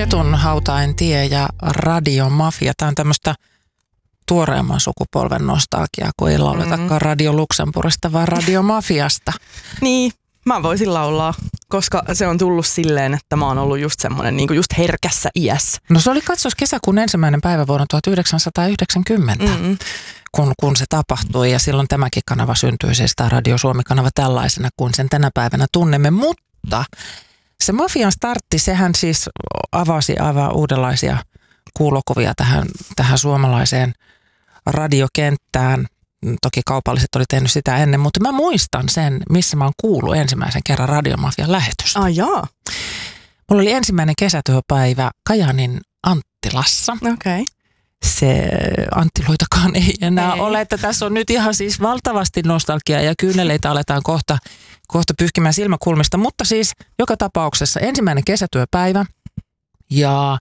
Ketun hautain tie ja radiomafia. Tämä on tämmöistä tuoreemman sukupolven nostalgiaa, kun ei lauletakaan Radio Luxemburgista, vaan radiomafiasta. Niin, mä voisin laulaa, koska se on tullut silleen, että mä oon ollut just semmoinen niin kuin just herkässä iässä. No se oli katsos kesäkuun 1. päivä vuonna 1990, kun se tapahtui ja silloin tämäkin kanava syntyi, siis tämä Radio Suomi-kanava tällaisena kuin sen tänä päivänä tunnemme, mutta se mafian startti, sehän siis avasi aivan uudenlaisia kuulokuvia tähän suomalaiseen radiokenttään. Toki kaupalliset oli tehnyt sitä ennen, mutta mä muistan sen, missä mä oon kuullut ensimmäisen kerran radiomafian lähetystä. Jaa. Mulla oli ensimmäinen kesätyöpäivä Kajaanin Anttilassa. Okei. Se Anttiloitakaan ei enää ole, että tässä on nyt ihan siis valtavasti nostalgiaa ja kyyneleitä aletaan kohta pyyhkimään silmäkulmista, mutta siis joka tapauksessa ensimmäinen kesätyöpäivä ja